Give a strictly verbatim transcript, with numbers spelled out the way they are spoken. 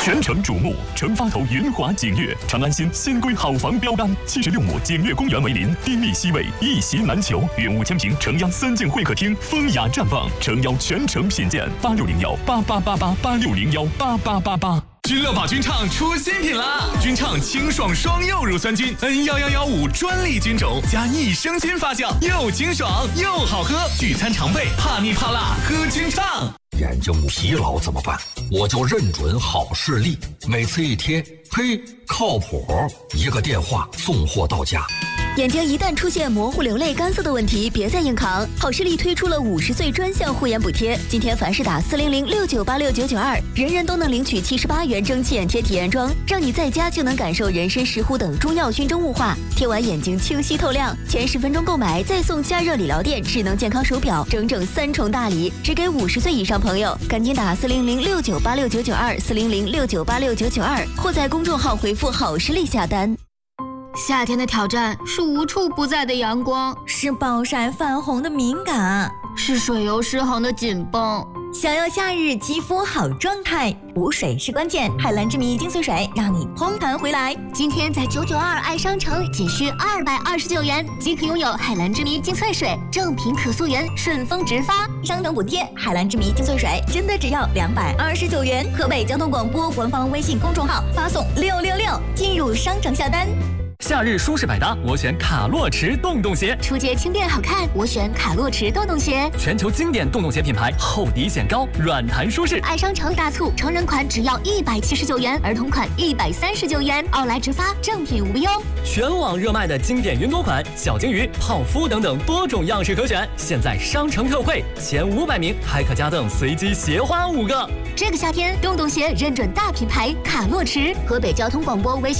全城瞩目，成发头云华景悦，长安新新规好房标杆，七十六亩景悦公园为邻，低密西位，一席难求。云雾千坪，城央三进会客厅，风雅绽放，诚邀全城品鉴。八六零幺八八八八八六零幺八八八八。 君乐宝菌畅出新品啦！菌畅清爽双柚乳酸菌 N 一一一五专利菌种加益生菌发酵，又清爽又好喝。聚餐常备，怕腻怕辣，喝菌畅。 眼睛疲劳怎么办？我就认准好视力，每次一贴，嘿，靠谱，一个电话送货到家。 眼睛一旦出现模糊、流泪、干涩的问题，别再硬扛。好视力推出了五十岁专项护眼补贴，今天凡是打四零零六九八六九九二，人人都能领取七十八元蒸汽眼贴体验装，让你在家就能感受人参、石斛等中药熏蒸雾化，贴完眼睛清晰透亮。前十分钟购买再送加热理疗垫、智能健康手表，整整三重大礼，只给五十岁以上朋友。赶紧打四零零六九八六九九二四零零六九八六九九二，或在公众号回复好视力下单。 夏天的挑战是无处不在的阳光， 是暴晒泛红的敏感， 是水油失衡的紧绷。 想要夏日肌肤好状态，补水是关键。海蓝之谜精粹水让你嘭弹回来。 今天在九九二爱商城仅需二百二十九元即可拥有海蓝之谜精粹水，正品可溯源，顺丰直发， 商城补贴。海蓝之谜精粹水真的只要两百二十九元。河北交通广播官方微信公众号发送六六六进入商城下单。 夏日舒适百搭，我选卡洛驰洞洞鞋。 出街轻便好看，我选卡洛驰洞洞鞋。 全球经典洞洞鞋品牌，厚底显高，软弹舒适。 爱商城大促，成人款只要一百七十九元，儿童款一百三十九元，奥莱直发，正品无忧。 全网热卖的经典云朵款、小金鱼、泡芙等等多种样式可选，现在商城特惠，前五百名还可加赠随机鞋花五个。 这个夏天，洞洞鞋认准大品牌卡洛驰。河北交通广播微信